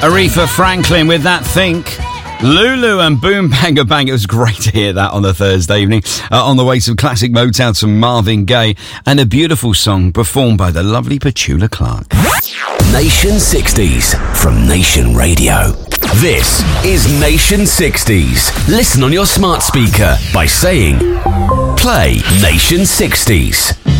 Aretha Franklin with That Think. Lulu and Boom Banga Bang. It was great to hear that on a Thursday evening. On the way, some classic Motown from Marvin Gaye and a beautiful song performed by the lovely Petula Clark. Nation 60s from Nation Radio. This is Nation 60s. Listen on your smart speaker by saying, play Nation 60s.